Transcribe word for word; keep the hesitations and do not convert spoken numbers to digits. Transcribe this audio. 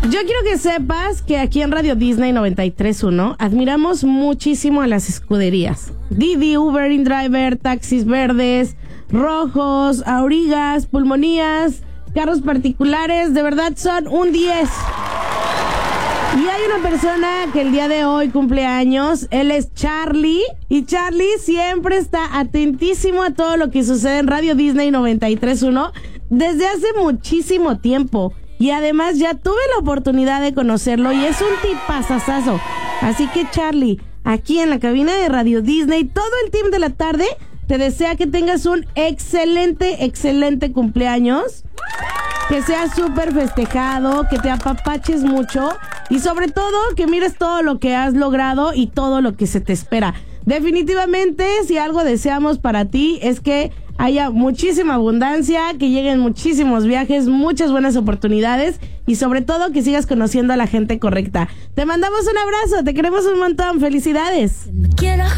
Yo quiero que sepas que aquí en Radio Disney noventa y tres punto uno admiramos muchísimo a las escuderías. Didi, Uber, InDriver, taxis verdes, rojos, aurigas, pulmonías, carros particulares, de verdad son un diez. Y hay una persona que el día de hoy cumple años, él es Charlie, y Charlie siempre está atentísimo a todo lo que sucede en Radio Disney noventa y tres punto uno desde hace muchísimo tiempo. Y además ya tuve la oportunidad de conocerlo y es un tipazazazo. Así que Charlie, aquí en la cabina de Radio Disney, todo el team de la tarde te desea que tengas un excelente, excelente cumpleaños. Que sea súper festejado, que te apapaches mucho y sobre todo que mires todo lo que has logrado y todo lo que se te espera. Definitivamente, si algo deseamos para ti es que haya muchísima abundancia, que lleguen muchísimos viajes, muchas buenas oportunidades y sobre todo que sigas conociendo a la gente correcta. Te mandamos un abrazo, te queremos un montón, felicidades.